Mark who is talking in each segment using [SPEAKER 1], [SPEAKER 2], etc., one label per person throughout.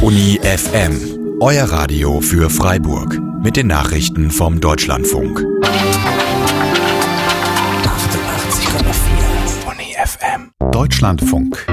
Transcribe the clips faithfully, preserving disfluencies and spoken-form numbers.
[SPEAKER 1] Uni F M, euer Radio für Freiburg mit den Nachrichten vom Deutschlandfunk. achtundachtzig Komma vier Uni F M. Deutschlandfunk.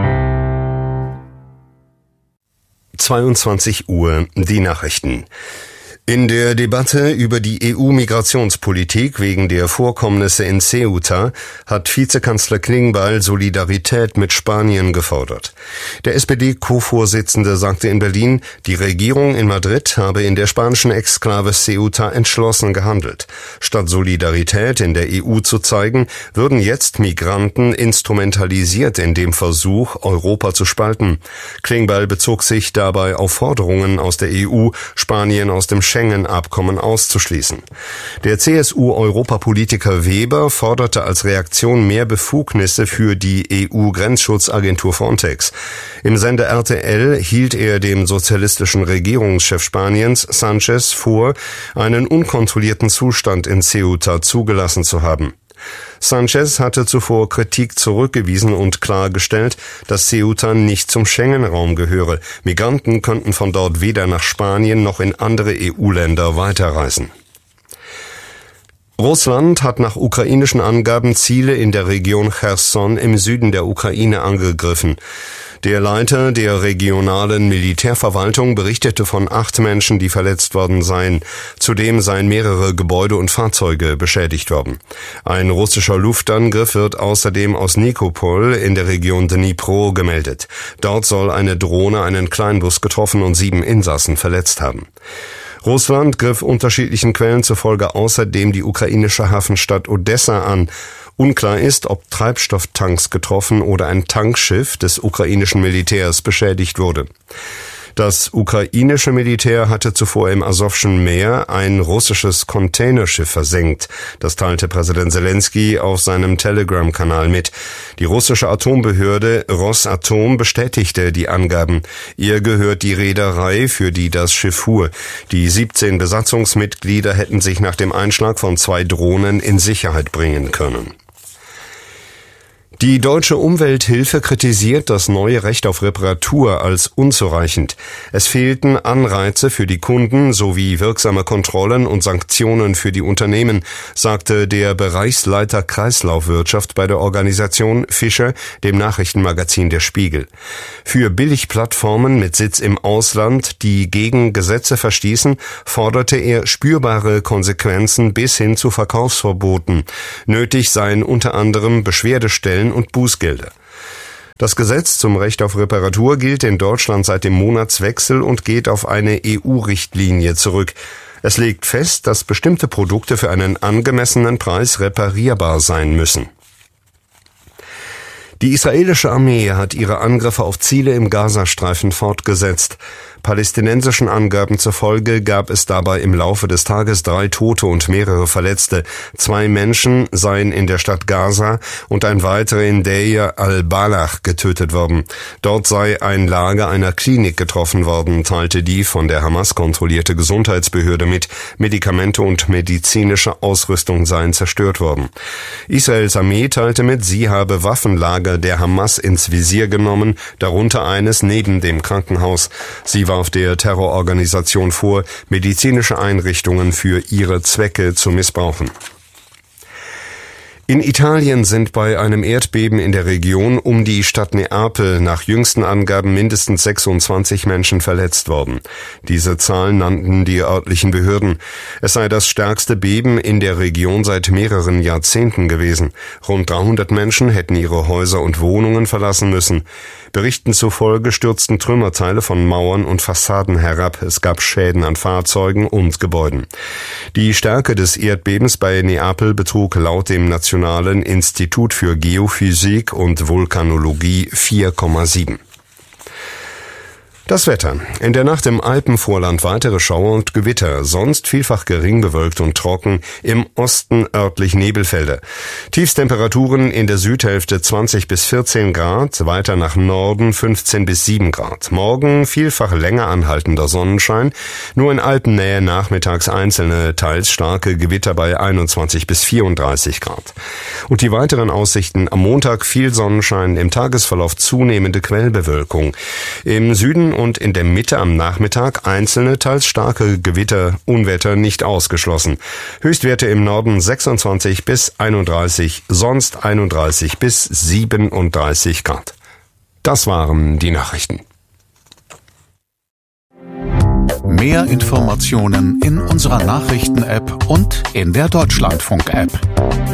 [SPEAKER 2] zweiundzwanzig Uhr, die Nachrichten. In der Debatte über die E U-Migrationspolitik wegen der Vorkommnisse in Ceuta hat Vizekanzler Klingbeil Solidarität mit Spanien gefordert. Der S P D-Co-Vorsitzende sagte in Berlin, die Regierung in Madrid habe in der spanischen Exklave Ceuta entschlossen gehandelt. Statt Solidarität in der E U zu zeigen, würden jetzt Migranten instrumentalisiert in dem Versuch, Europa zu spalten. Klingbeil bezog sich dabei auf Forderungen aus der E U, Spanien aus dem Schengen-Abkommen auszuschließen. Der C S U-Europapolitiker Weber forderte als Reaktion mehr Befugnisse für die E U-Grenzschutzagentur Frontex. Im Sender R T L hielt er dem sozialistischen Regierungschef Spaniens, Sánchez, vor, einen unkontrollierten Zustand in Ceuta zugelassen zu haben. Sánchez hatte zuvor Kritik zurückgewiesen und klargestellt, dass Ceuta nicht zum Schengen-Raum gehöre. Migranten könnten von dort weder nach Spanien noch in andere E U-Länder weiterreisen. Russland hat nach ukrainischen Angaben Ziele in der Region Cherson im Süden der Ukraine angegriffen. Der Leiter der regionalen Militärverwaltung berichtete von acht Menschen, die verletzt worden seien. Zudem seien mehrere Gebäude und Fahrzeuge beschädigt worden. Ein russischer Luftangriff wird außerdem aus Nikopol in der Region Dnipro gemeldet. Dort soll eine Drohne einen Kleinbus getroffen und sieben Insassen verletzt haben. Russland griff unterschiedlichen Quellen zufolge außerdem die ukrainische Hafenstadt Odessa an. Unklar ist, ob Treibstofftanks getroffen oder ein Tankschiff des ukrainischen Militärs beschädigt wurde. Das ukrainische Militär hatte zuvor im Asowschen Meer ein russisches Containerschiff versenkt. Das teilte Präsident Selenskyj auf seinem Telegram-Kanal mit. Die russische Atombehörde Rosatom bestätigte die Angaben. Ihr gehört die Reederei, für die das Schiff fuhr. Die siebzehn Besatzungsmitglieder hätten sich nach dem Einschlag von zwei Drohnen in Sicherheit bringen können. Die Deutsche Umwelthilfe kritisiert das neue Recht auf Reparatur als unzureichend. Es fehlten Anreize für die Kunden sowie wirksame Kontrollen und Sanktionen für die Unternehmen, sagte der Bereichsleiter Kreislaufwirtschaft bei der Organisation Fischer dem Nachrichtenmagazin Der Spiegel. Für Billigplattformen mit Sitz im Ausland, die gegen Gesetze verstießen, forderte er spürbare Konsequenzen bis hin zu Verkaufsverboten. Nötig seien unter anderem Beschwerdestellen und Bußgelder. Das Gesetz zum Recht auf Reparatur gilt in Deutschland seit dem Monatswechsel und geht auf eine E U-Richtlinie zurück. Es legt fest, dass bestimmte Produkte für einen angemessenen Preis reparierbar sein müssen. Die israelische Armee hat ihre Angriffe auf Ziele im Gazastreifen fortgesetzt. Palästinensischen Angaben zufolge gab es dabei im Laufe des Tages drei Tote und mehrere Verletzte. Zwei Menschen seien in der Stadt Gaza und ein weiterer in Deir al-Balach getötet worden. Dort sei ein Lager einer Klinik getroffen worden, teilte die von der Hamas kontrollierte Gesundheitsbehörde mit. Medikamente und medizinische Ausrüstung seien zerstört worden. Israels Armee teilte mit, sie habe Waffenlager der Hamas ins Visier genommen, darunter eines neben dem Krankenhaus. Sie warf der Terrororganisation vor, medizinische Einrichtungen für ihre Zwecke zu missbrauchen. In Italien sind bei einem Erdbeben in der Region um die Stadt Neapel nach jüngsten Angaben mindestens sechsundzwanzig Menschen verletzt worden. Diese Zahlen nannten die örtlichen Behörden. Es sei das stärkste Beben in der Region seit mehreren Jahrzehnten gewesen. Rund dreihundert Menschen hätten ihre Häuser und Wohnungen verlassen müssen. Berichten zufolge stürzten Trümmerteile von Mauern und Fassaden herab. Es gab Schäden an Fahrzeugen und Gebäuden. Die Stärke des Erdbebens bei Neapel betrug laut dem Nationalen Nationalen Institut für Geophysik und Vulkanologie vier Komma sieben. Das Wetter. In der Nacht im Alpenvorland weitere Schauer und Gewitter, sonst vielfach gering bewölkt und trocken, im Osten örtlich Nebelfelder. Tiefstemperaturen in der Südhälfte zwanzig bis vierzehn Grad, weiter nach Norden fünfzehn bis sieben Grad. Morgen vielfach länger anhaltender Sonnenschein, nur in Alpennähe nachmittags einzelne, teils starke Gewitter bei einundzwanzig bis vierunddreißig Grad. Und die weiteren Aussichten: am Montag viel Sonnenschein, im Tagesverlauf zunehmende Quellbewölkung. Im Süden und in der Mitte am Nachmittag einzelne, teils starke Gewitter, Unwetter nicht ausgeschlossen. Höchstwerte im Norden sechsundzwanzig bis einunddreißig, sonst einunddreißig bis siebenunddreißig Grad. Das waren die Nachrichten.
[SPEAKER 3] Mehr Informationen in unserer Nachrichten-App und in der Deutschlandfunk-App.